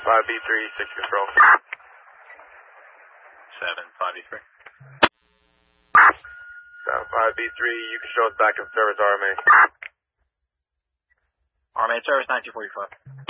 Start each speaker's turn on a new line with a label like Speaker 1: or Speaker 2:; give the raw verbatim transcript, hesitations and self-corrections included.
Speaker 1: five B three, six control.
Speaker 2: seven five B three.
Speaker 1: seven five B three, you can show us back in service, R M A.
Speaker 2: R M A service, nineteen forty-five.